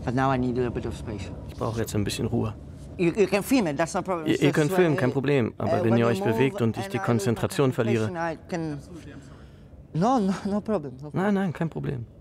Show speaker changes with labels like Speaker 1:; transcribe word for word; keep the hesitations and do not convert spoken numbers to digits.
Speaker 1: But now I need a little bit of space.
Speaker 2: Ich brauche jetzt ein bisschen Ruhe.
Speaker 1: You, you can film it, that's no problem.
Speaker 2: Ihr, ihr könnt filmen, kein Problem. Aber
Speaker 1: Uh,
Speaker 2: wenn
Speaker 1: when
Speaker 2: ihr
Speaker 1: you
Speaker 2: euch
Speaker 1: move
Speaker 2: bewegt und ich
Speaker 1: and
Speaker 2: die
Speaker 1: I lose my
Speaker 2: Konzentration verliere...
Speaker 1: concentration, I can- No, no, no problem. No problem.
Speaker 2: Nein, nein, kein Problem.